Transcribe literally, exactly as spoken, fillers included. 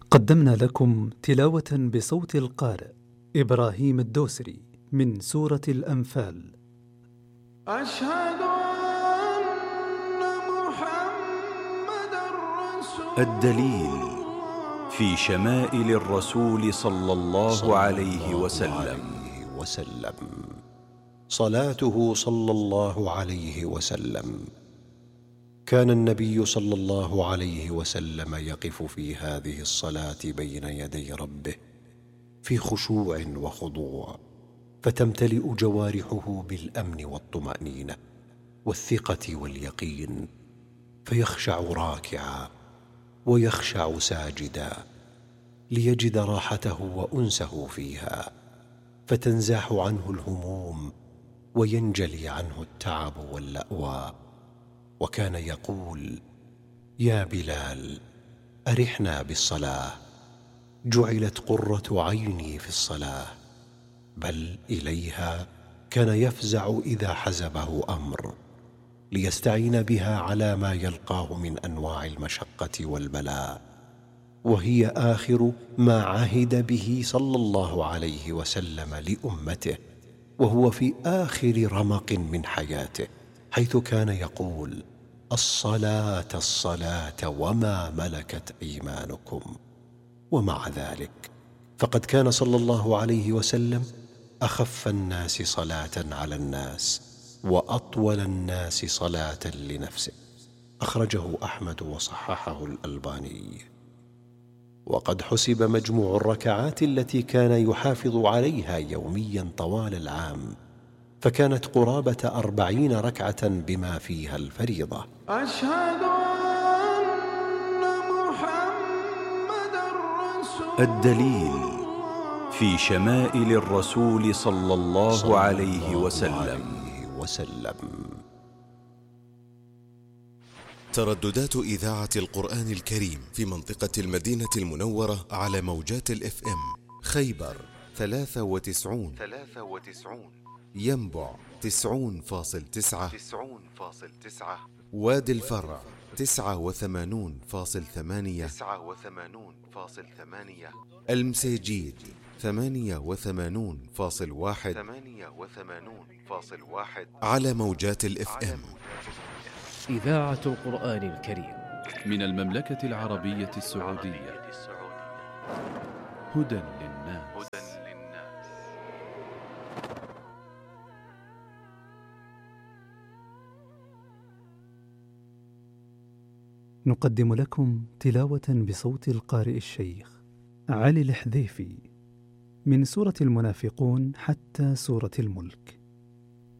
قدمنا لكم تلاوة بصوت القارئ إبراهيم الدوسري من سورة الأنفال. أشهد أن محمدًا رسول الدليل في شمائل الرسول صلى الله عليه وسلم. وسلم صلاته صلى الله عليه وسلم. كان النبي صلى الله عليه وسلم يقف في هذه الصلاة بين يدي ربه في خشوع وخضوع، فتمتلئ جوارحه بالأمن والطمأنينة والثقة واليقين، فيخشع راكعا ويخشع ساجدا ليجد راحته وأنسه فيها، فتنزاح عنه الهموم وينجلي عنه التعب واللأوى. وكان يقول: يا بلال، أرحنا بالصلاة، جعلت قرة عيني في الصلاة. بل إليها كان يفزع إذا حزبه أمر، ليستعين بها على ما يلقاه من أنواع المشقة والبلاء، وهي آخر ما عهد به صلى الله عليه وسلم لأمته، وهو في آخر رمق من حياته، حيث كان يقول: الصلاة الصلاة وما ملكت أيمانكم. ومع ذلك فقد كان صلى الله عليه وسلم أخف الناس صلاة على الناس وأطول الناس صلاة لنفسه. أخرجه أحمد وصححه الألباني. وقد حسب مجموع الركعات التي كان يحافظ عليها يوميا طوال العام، فكانت قرابة أربعين ركعة بما فيها الفريضة. أشهد أن محمدًا رسول الدليل في شمائل الرسول صلى الله عليه وسلم. وسلم. ترددات إذاعة القرآن الكريم في منطقة المدينة المنورة على موجات الاف ام: خيبر ثلاثة وتسعون ثلاثة وتسعون، ينبع تسعون فاصل تسعة تسعون فاصل تسعة، وادي الفرع تسعة وثمانون فاصل ثمانية تسعة وثمانون فاصل ثمانية، المسيجيد ثمانية وثمانون فاصل واحد ثمانية وثمانون فاصل واحد على موجات الاف ام. إذاعة القرآن الكريم من المملكة العربية السعودية. هدى للناس. نقدم لكم تلاوة بصوت القارئ الشيخ علي الحذيفي من سورة المنافقون حتى سورة الملك.